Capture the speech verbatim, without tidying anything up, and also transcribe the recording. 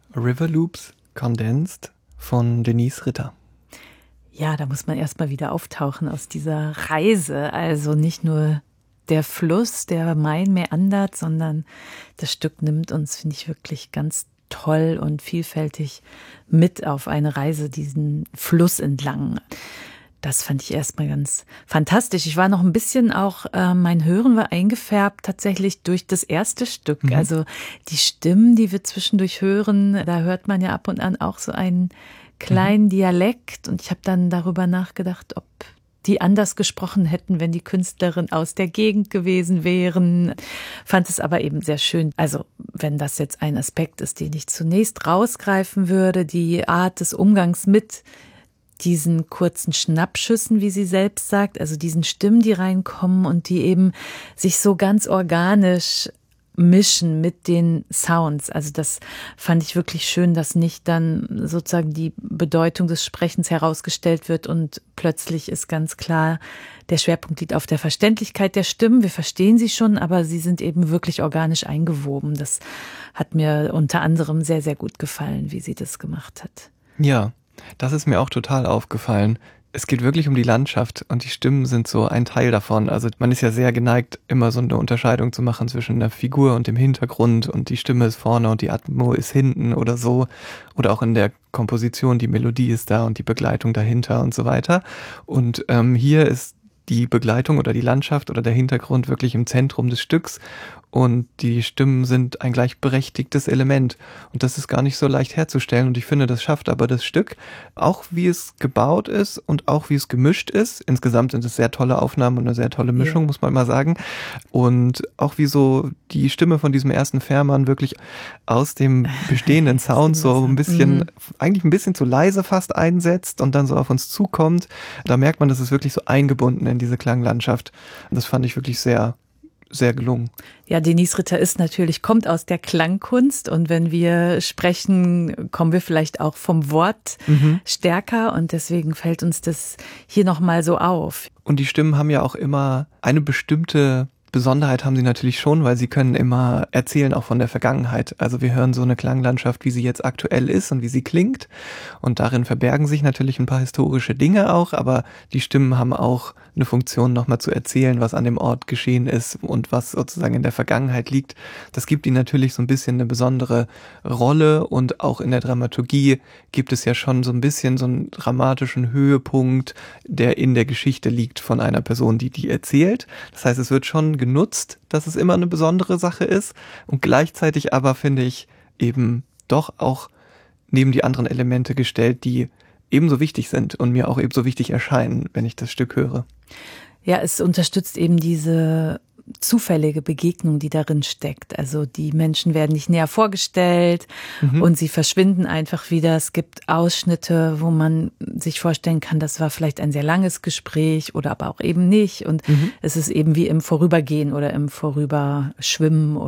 River Loops Condensed von Denise Ritter. Ja, da muss man erstmal wieder auftauchen aus dieser Reise. Also nicht nur der Fluss, der Main meandert, sondern das Stück nimmt uns, finde ich, wirklich ganz toll und vielfältig mit auf eine Reise diesen Fluss entlang. Das fand ich erstmal ganz fantastisch. Ich war noch ein bisschen auch, äh, mein Hören war eingefärbt tatsächlich durch das erste Stück. Mhm. Also die Stimmen, die wir zwischendurch hören, da hört man ja ab und an auch so einen kleinen mhm. Dialekt. Und ich habe dann darüber nachgedacht, ob die anders gesprochen hätten, wenn die Künstlerin aus der Gegend gewesen wären. Fand es aber eben sehr schön. Also wenn das jetzt ein Aspekt ist, den ich zunächst rausgreifen würde, die Art des Umgangs mit diesen kurzen Schnappschüssen, wie sie selbst sagt, also diesen Stimmen, die reinkommen und die eben sich so ganz organisch mischen mit den Sounds. Also das fand ich wirklich schön, dass nicht dann sozusagen die Bedeutung des Sprechens herausgestellt wird und plötzlich ist ganz klar, der Schwerpunkt liegt auf der Verständlichkeit der Stimmen. Wir verstehen sie schon, aber sie sind eben wirklich organisch eingewoben. Das hat mir unter anderem sehr, sehr gut gefallen, wie sie das gemacht hat. Ja. Das ist mir auch total aufgefallen. Es geht wirklich um die Landschaft und die Stimmen sind so ein Teil davon. Also man ist ja sehr geneigt, immer so eine Unterscheidung zu machen zwischen der Figur und dem Hintergrund und die Stimme ist vorne und die Atmo ist hinten oder so. Oder auch in der Komposition, die Melodie ist da und die Begleitung dahinter und so weiter. Und ähm, hier ist die Begleitung oder die Landschaft oder der Hintergrund wirklich im Zentrum des Stücks und die Stimmen sind ein gleichberechtigtes Element und das ist gar nicht so leicht herzustellen und ich finde, das schafft aber das Stück, auch wie es gebaut ist und auch wie es gemischt ist. Insgesamt sind es sehr tolle Aufnahmen und eine sehr tolle Mischung, ja. muss man mal sagen. Und auch wie so die Stimme von diesem ersten Fährmann wirklich aus dem bestehenden Sound so ein bisschen, mhm. eigentlich ein bisschen zu leise fast einsetzt und dann so auf uns zukommt. Da merkt man, das ist wirklich so eingebunden in diese Klanglandschaft. Das fand ich wirklich sehr sehr gelungen. Ja, Denise Ritter ist natürlich, kommt aus der Klangkunst und wenn wir sprechen, kommen wir vielleicht auch vom Wort mhm. stärker und deswegen fällt uns das hier nochmal so auf. Und die Stimmen haben ja auch immer eine bestimmte Besonderheit haben sie natürlich schon, weil sie können immer erzählen, auch von der Vergangenheit. Also wir hören so eine Klanglandschaft, wie sie jetzt aktuell ist und wie sie klingt. Und darin verbergen sich natürlich ein paar historische Dinge auch, aber die Stimmen haben auch eine Funktion, nochmal zu erzählen, was an dem Ort geschehen ist und was sozusagen in der Vergangenheit liegt. Das gibt ihnen natürlich so ein bisschen eine besondere Rolle und auch in der Dramaturgie gibt es ja schon so ein bisschen so einen dramatischen Höhepunkt, der in der Geschichte liegt von einer Person, die die erzählt. Das heißt, es wird schon genutzt, dass es immer eine besondere Sache ist und gleichzeitig aber, finde ich, eben doch auch neben die anderen Elemente gestellt, die ebenso wichtig sind und mir auch ebenso wichtig erscheinen, wenn ich das Stück höre. Ja, es unterstützt eben diese zufällige Begegnung, die darin steckt. Also die Menschen werden nicht näher vorgestellt mhm. und sie verschwinden einfach wieder. Es gibt Ausschnitte, wo man sich vorstellen kann, das war vielleicht ein sehr langes Gespräch oder aber auch eben nicht. Und mhm. es ist eben wie im Vorübergehen oder im Vorüberschwimmen